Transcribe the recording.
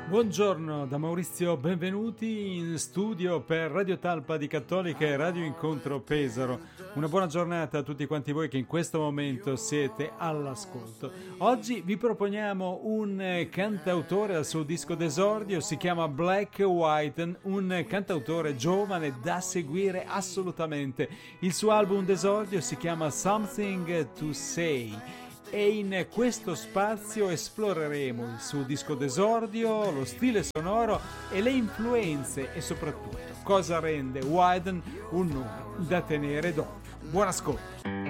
Buongiorno da Maurizio, benvenuti in studio per Radio Talpa di Cattolica e Radio Incontro Pesaro. Una buona giornata a tutti quanti voi che in questo momento siete all'ascolto. Oggi vi proponiamo un cantautore al suo disco d'esordio, si chiama Black White, un cantautore giovane da seguire assolutamente. Il suo album d'esordio si chiama Something to Say. E in questo spazio esploreremo il suo disco d'esordio, lo stile sonoro e le influenze e soprattutto cosa rende Wyden un nome da tenere d'occhio. Buon ascolto!